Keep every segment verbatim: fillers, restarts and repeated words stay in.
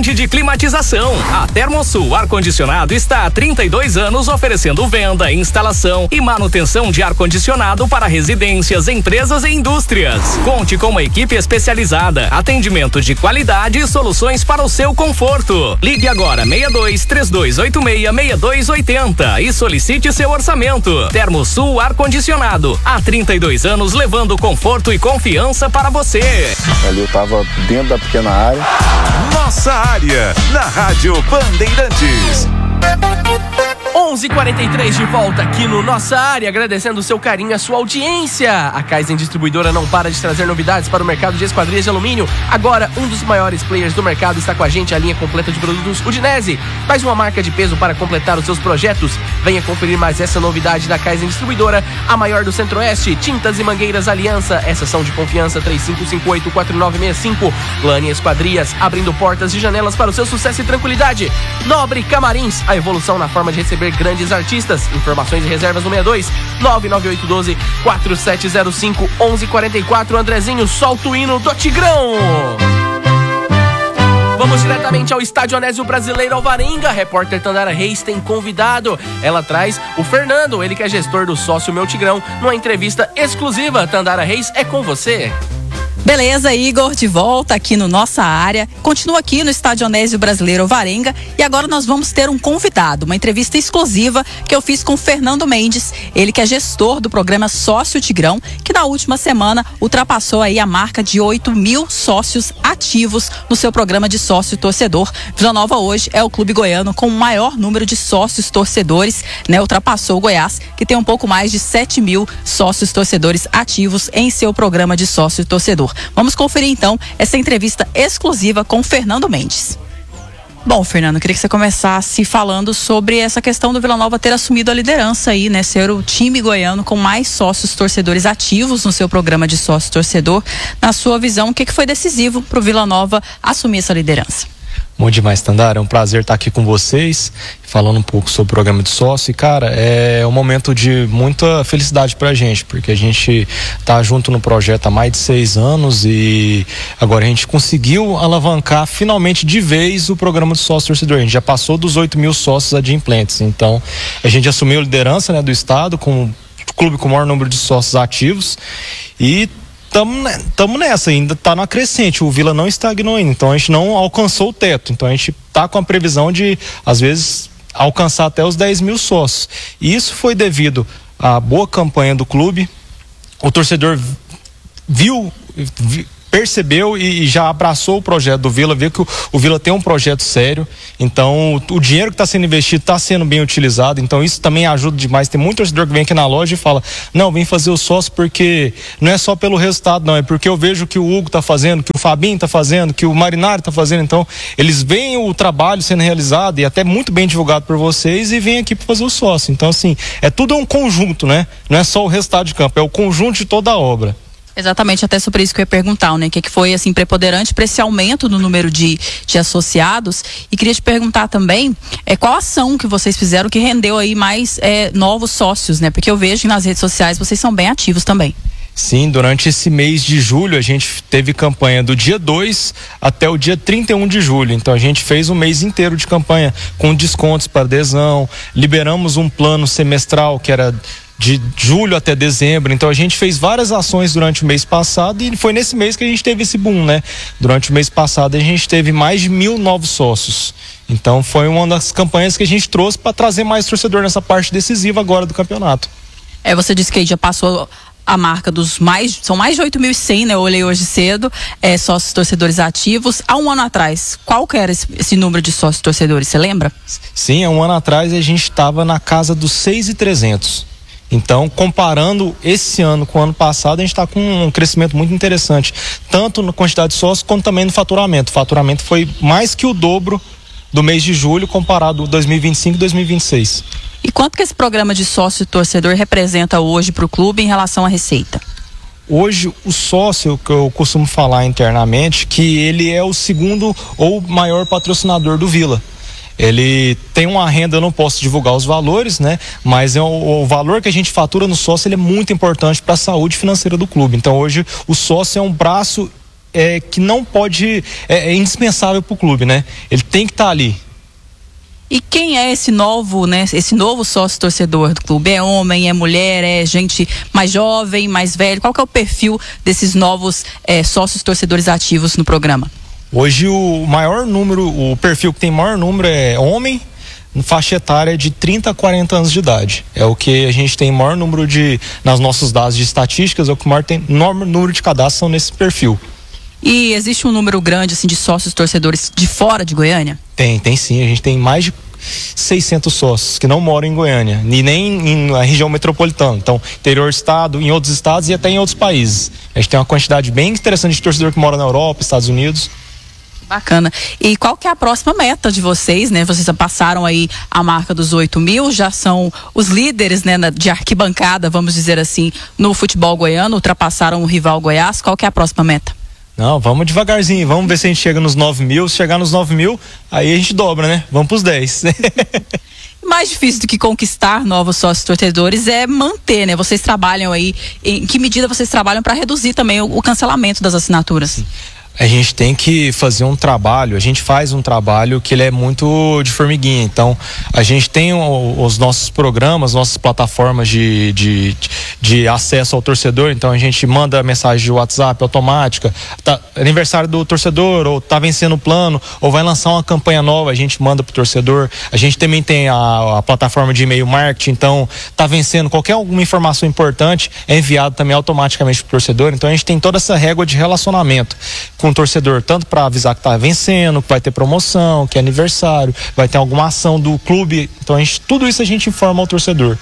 ambiente de climatização. A Termosul Ar-Condicionado está há trinta e dois anos oferecendo venda, instalação e manutenção de ar-condicionado para residências, empresas e indústrias. Conte com uma equipe especializada, atendimento de qualidade e soluções para o seu conforto. Ligue agora seis dois três dois oito seis seis dois oito zero e solicite seu orçamento. Termosul Ar-Condicionado, há trinta e dois anos levando conforto e confiança para você. Ali eu tava dentro da pequena área. Nossa área, na Rádio Bandeirantes. onze e quarenta e três de volta aqui no Nossa Área, agradecendo o seu carinho e a sua audiência. A Kaizen Distribuidora não para de trazer novidades para o mercado de esquadrias de alumínio. Agora, um dos maiores players do mercado está com a gente, a linha completa de produtos Udinese. Mais uma marca de peso para completar os seus projetos. Venha conferir mais essa novidade da Kaizen Distribuidora, a maior do Centro-Oeste. Tintas e mangueiras Aliança, essas são de confiança. Três cinco cinco oito quatro nove seis cinco. Lani Esquadrias, abrindo portas e janelas para o seu sucesso e tranquilidade. Nobre Camarins, a evolução na forma de receber grandes artistas. Informações e reservas no seis dois nove nove oito um dois quatro sete zero cinco. Onze e quarenta e quatro. Andrezinho, solta o hino do Tigrão. Vamos diretamente ao Estádio Anésio Brasileiro Alvarenga. A repórter Tandara Reis tem convidado. Ela traz o Fernando, ele que é gestor do Sócio Meu Tigrão, numa entrevista exclusiva. Tandara Reis, é com você. Beleza, Igor, de volta aqui no Nossa Área. Continua aqui no Estádio Anésio Brasileiro Alvarenga e agora nós vamos ter um convidado, uma entrevista exclusiva que eu fiz com o Fernando Mendes, ele que é gestor do programa Sócio Tigrão, que na última semana ultrapassou aí a marca de oito mil sócios ativos no seu programa de sócio torcedor. Vila Nova hoje é o clube goiano com o maior número de sócios torcedores, né? Ultrapassou o Goiás, que tem um pouco mais de sete mil sócios torcedores ativos em seu programa de sócio torcedor. Vamos conferir então essa entrevista exclusiva com o Fernando Mendes. Bom, Fernando, queria que você começasse falando sobre essa questão do Vila Nova ter assumido a liderança aí, né? Ser o time goiano com mais sócios torcedores ativos no seu programa de sócio torcedor. Na sua visão, o que foi decisivo para o Vila Nova assumir essa liderança? Bom demais, Tandara, é um prazer estar aqui com vocês, falando um pouco sobre o programa de sócio. E, cara, é um momento de muita felicidade pra gente, porque a gente tá junto no projeto há mais de seis anos e agora a gente conseguiu alavancar finalmente de vez o programa de sócio torcedor. A gente já passou dos oito mil sócios adimplentes, então a gente assumiu a liderança, né, do estado, com o clube com o maior número de sócios ativos e Estamos nessa, ainda está na crescente, o Vila não estagnou ainda, então a gente não alcançou o teto, então a gente está com a previsão de, às vezes, alcançar até os dez mil sócios. E isso foi devido à boa campanha do clube, o torcedor viu, viu percebeu e já abraçou o projeto do Vila, viu que o, o Vila tem um projeto sério, então o, o dinheiro que está sendo investido está sendo bem utilizado, então isso também ajuda demais. Tem muito torcedor que vem aqui na loja e fala, não, vem fazer o sócio porque não é só pelo resultado, não, é porque eu vejo que o Hugo está fazendo, que o Fabinho está fazendo, que o Marinário está fazendo, então eles veem o trabalho sendo realizado e até muito bem divulgado por vocês e vêm aqui para fazer o sócio. Então assim, é tudo um conjunto, né? Não é só o resultado de campo, é o conjunto de toda a obra. Exatamente, até sobre isso que eu ia perguntar, né? O que, que foi assim preponderante para esse aumento no número de, de associados. E queria te perguntar também é, qual ação que vocês fizeram que rendeu aí mais é, novos sócios, né? Porque eu vejo que nas redes sociais vocês são bem ativos também. Sim, durante esse mês de julho a gente teve campanha do dia dois até o dia trinta e um de julho. Então a gente fez um mês inteiro de campanha com descontos para adesão, liberamos um plano semestral que era de julho até dezembro, então a gente fez várias ações durante o mês passado e foi nesse mês que a gente teve esse boom, né? Durante o mês passado a gente teve mais de mil novos sócios, então foi uma das campanhas que a gente trouxe para trazer mais torcedor nessa parte decisiva agora do campeonato. É, você disse que aí já passou a marca dos mais, são mais de oito mil e cem, né? Eu olhei hoje cedo, é, sócios torcedores ativos. Há um ano atrás, qual que era esse, esse número de sócios torcedores, você lembra? Sim, há um ano atrás a gente estava na casa dos seis mil e trezentos. Então, comparando esse ano com o ano passado, a gente está com um crescimento muito interessante, tanto na quantidade de sócios, quanto também no faturamento. O faturamento foi mais que o dobro do mês de julho, comparado dois mil e vinte e cinco e dois mil e vinte e seis. E quanto que esse programa de sócio torcedor representa hoje para o clube em relação à receita? Hoje, o sócio, que eu costumo falar internamente, que ele é o segundo ou maior patrocinador do Vila. Ele tem uma renda, eu não posso divulgar os valores, né? Mas é o, o valor que a gente fatura no sócio, ele é muito importante para a saúde financeira do clube. Então hoje o sócio é um braço é, que não pode, é, é indispensável para o clube, né? Ele tem que estar tá ali. E quem é esse novo, né? Esse novo sócio torcedor do clube? É homem, é mulher, é gente mais jovem, mais velho? Qual que é o perfil desses novos é, sócios torcedores ativos no programa? Hoje o maior número, o perfil que tem maior número é homem, faixa etária de trinta a quarenta anos de idade. É o que a gente tem maior número de, nas nossos dados de estatísticas, é o que maior tem maior número de cadastros são nesse perfil. E existe um número grande assim de sócios torcedores de fora de Goiânia? Tem, tem sim. A gente tem mais de seiscentos sócios que não moram em Goiânia, e nem na região metropolitana. Então, interior do estado, em outros estados e até em outros países. A gente tem uma quantidade bem interessante de torcedor que mora na Europa, Estados Unidos. Bacana. E qual que é a próxima meta de vocês, né? Vocês já passaram aí a marca dos oito mil, já são os líderes, né, de arquibancada, vamos dizer assim, no futebol goiano, ultrapassaram o rival Goiás. Qual que é a próxima meta? Não, vamos devagarzinho, vamos ver se a gente chega nos nove mil. Se chegar nos nove mil, aí a gente dobra, né? Vamos pros dez. Mais difícil do que conquistar novos sócios torcedores é manter, né? Vocês trabalham aí, em que medida vocês trabalham para reduzir também o, o cancelamento das assinaturas? A gente tem que fazer um trabalho, a gente faz um trabalho que ele é muito de formiguinha. Então, a gente tem o, os nossos programas, nossas plataformas de, de, de acesso ao torcedor. Então, a gente manda mensagem de WhatsApp automática, tá, aniversário do torcedor, ou tá vencendo o plano, ou vai lançar uma campanha nova, a gente manda pro torcedor. A gente também tem a, a plataforma de e-mail marketing, então tá vencendo qualquer alguma informação importante, é enviado também automaticamente pro torcedor. Então, a gente tem toda essa régua de relacionamento com o torcedor, tanto para avisar que tá vencendo, que vai ter promoção, que é aniversário, vai ter alguma ação do clube. Então a gente, tudo isso a gente informa ao torcedor.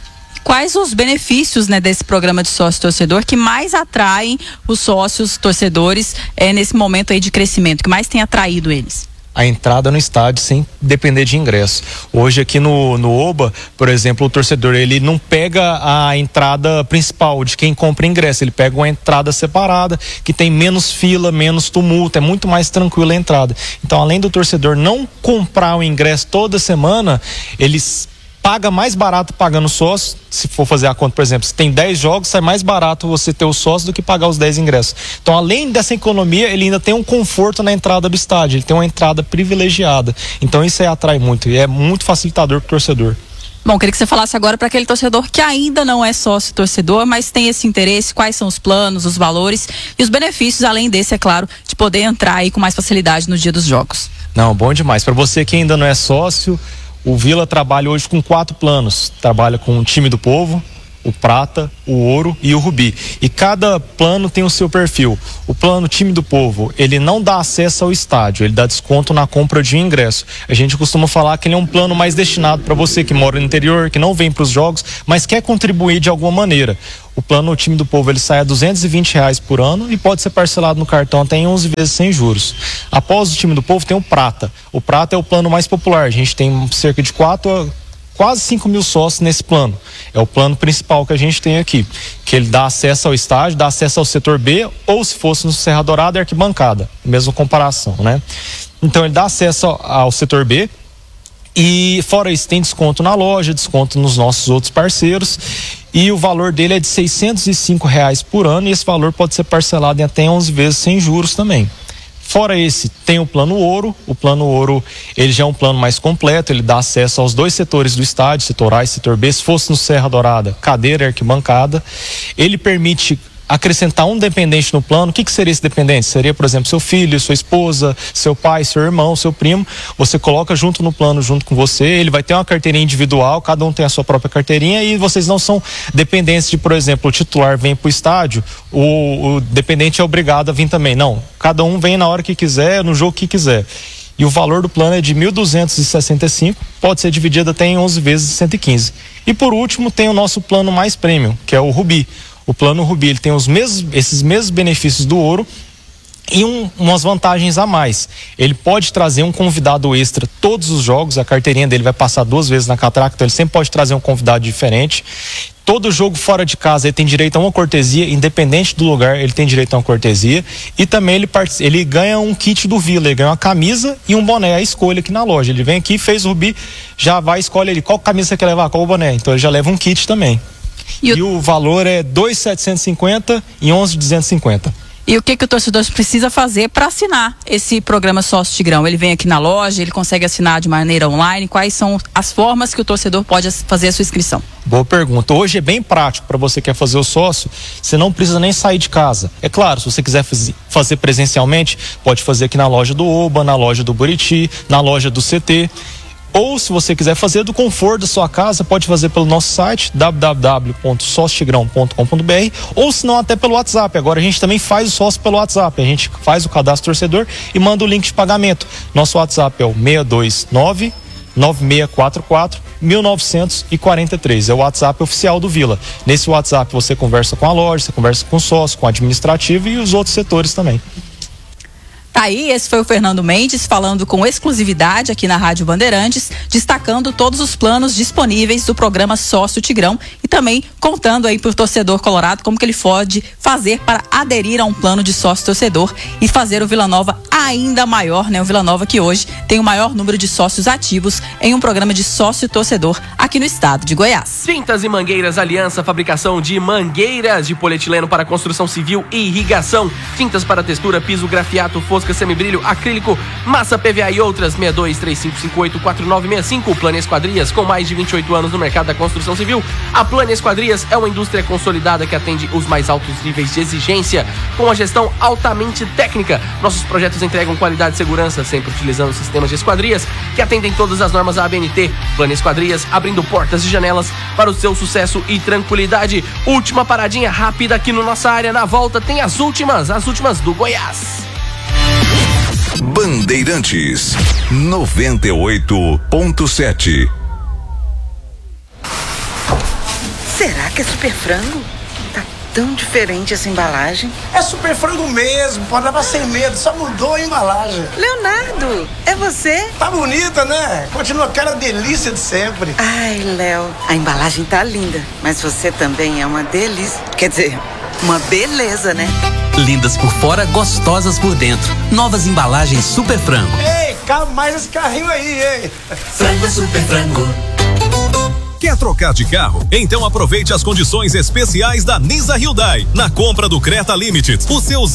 Quais os benefícios, né, desse programa de sócio torcedor que mais atraem os sócios torcedores é, nesse momento aí de crescimento, que mais tem atraído eles? A entrada no estádio sem depender de ingresso. Hoje aqui no, no Oba, por exemplo, o torcedor ele não pega a entrada principal de quem compra ingresso, ele pega uma entrada separada que tem menos fila, menos tumulto, é muito mais tranquila a entrada. Então, além do torcedor não comprar o ingresso toda semana, eles paga mais barato pagando sócio. Se for fazer a conta, por exemplo, se tem dez jogos, sai mais barato você ter o sócio do que pagar os dez ingressos. Então, além dessa economia, ele ainda tem um conforto na entrada do estádio, ele tem uma entrada privilegiada. Então, isso aí atrai muito e é muito facilitador para o torcedor. Bom, queria que você falasse agora para aquele torcedor que ainda não é sócio torcedor, mas tem esse interesse, quais são os planos, os valores e os benefícios, além desse, é claro, de poder entrar aí com mais facilidade no dia dos jogos. Não, bom demais. Para você que ainda não é sócio, o Vila trabalha hoje com quatro planos. Trabalha com o time do povo, o prata, o ouro e o rubi. E cada plano tem o seu perfil. O plano time do povo, ele não dá acesso ao estádio, ele dá desconto na compra de ingresso. A gente costuma falar que ele é um plano mais destinado para você que mora no interior, que não vem para os jogos, mas quer contribuir de alguma maneira. O plano time do povo ele sai a duzentos e vinte reais por ano e pode ser parcelado no cartão até em onze vezes sem juros. Após o time do povo tem o prata. O prata é o plano mais popular. A gente tem cerca de quatro, quase cinco mil sócios nesse plano. É o plano principal que a gente tem aqui, que ele dá acesso ao estádio, dá acesso ao setor B, ou se fosse no Serra Dourada, é arquibancada, mesma comparação, né? Então ele dá acesso ao, ao setor B. E fora isso tem desconto na loja, desconto nos nossos outros parceiros, e o valor dele é de seiscentos e cinco reais por ano, e esse valor pode ser parcelado em até onze vezes sem juros também. Fora esse, tem o plano ouro. O plano ouro, ele já é um plano mais completo, ele dá acesso aos dois setores do estádio, setor A e setor B. Se fosse no Serra Dourada, cadeira e arquibancada. Ele permite acrescentar um dependente no plano. O que que seria esse dependente? Seria, por exemplo, seu filho, sua esposa, seu pai, seu irmão, seu primo. Você coloca junto no plano, junto com você. Ele vai ter uma carteirinha individual, cada um tem a sua própria carteirinha, e vocês não são dependentes de, por exemplo, o titular vem pro estádio, o, o dependente é obrigado a vir também. Não, cada um vem na hora que quiser, no jogo que quiser. E o valor do plano é de mil duzentos e sessenta e cinco, pode ser dividido até em onze vezes de cento e quinze. E por último, tem o nosso plano mais premium, que é o Rubi. O plano Rubi, ele tem os mesmos, esses mesmos benefícios do ouro e um, umas vantagens a mais. Ele pode trazer um convidado extra todos os jogos, a carteirinha dele vai passar duas vezes na catraca, então ele sempre pode trazer um convidado diferente. Todo jogo fora de casa ele tem direito a uma cortesia, independente do lugar, ele tem direito a uma cortesia. E também ele, part... ele ganha um kit do Vila, ele ganha uma camisa e um boné, a escolha aqui na loja. Ele vem aqui, fez o Rubi, já vai, escolhe ele qual camisa você quer levar, qual o boné. Então ele já leva um kit também. E o... e o valor é dois mil setecentos e cinquenta e onze mil duzentos e cinquenta. E o que, que o torcedor precisa fazer para assinar esse programa Sócio Tigrão? Ele vem aqui na loja, ele consegue assinar de maneira online? Quais são as formas que o torcedor pode fazer a sua inscrição? Boa pergunta. Hoje é bem prático para você que quer fazer o sócio, você não precisa nem sair de casa. É claro, se você quiser fazer presencialmente, pode fazer aqui na loja do Oba, na loja do Buriti, na loja do C T. Ou se você quiser fazer do conforto da sua casa, pode fazer pelo nosso site w w w ponto sócio tigrão ponto com ponto b r, ou se não até pelo WhatsApp. Agora a gente também faz o sócio pelo WhatsApp. A gente faz o cadastro torcedor e manda o link de pagamento. Nosso WhatsApp é o seis dois nove, nove seis quatro quatro, um nove quatro três. É o WhatsApp oficial do Vila. Nesse WhatsApp você conversa com a loja, você conversa com o sócio, com o administrativo e os outros setores também. Tá aí, esse foi o Fernando Mendes falando com exclusividade aqui na Rádio Bandeirantes, destacando todos os planos disponíveis do programa Sócio Tigrão e também contando aí pro torcedor colorado como que ele pode fazer para aderir a um plano de sócio torcedor e fazer o Vila Nova ainda maior, né? O Vila Nova que hoje tem o maior número de sócios ativos em um programa de sócio torcedor aqui no estado de Goiás. Tintas e Mangueiras Aliança, fabricação de mangueiras de polietileno para construção civil e irrigação, tintas para textura, piso, grafiato, fosca, semibrilho, acrílico, massa P V A e outras. Seis dois três cinco cinco oito quatro nove seis cinco. Plano Esquadrias, com mais de vinte e oito anos no mercado da construção civil. A Plano Esquadrias é uma indústria consolidada que atende os mais altos níveis de exigência, com a gestão altamente técnica. Nossos projetos entregam qualidade e segurança, sempre utilizando sistemas de esquadrias que atendem todas as normas da A B N T. Plano Esquadrias, abrindo portas e janelas para o seu sucesso e tranquilidade. Última paradinha rápida aqui no Nossa Área. Na volta tem as últimas, as últimas do Goiás. Bandeirantes noventa e oito ponto sete. Será que é super frango? Tá tão diferente essa embalagem. É super frango mesmo, pode levar sem medo, só mudou a embalagem. Leonardo, é você? Tá bonita, né? Continua aquela delícia de sempre. Ai, Léo, a embalagem tá linda, mas você também é uma delícia. Quer dizer, uma beleza, né? Lindas por fora, gostosas por dentro. Novas embalagens Super Frango. Ei, cabe mais esse carrinho aí, hein? Frango Super Frango. Quer trocar de carro? Então aproveite as condições especiais da Nisa Hyundai. Na compra do Creta Limited, o seu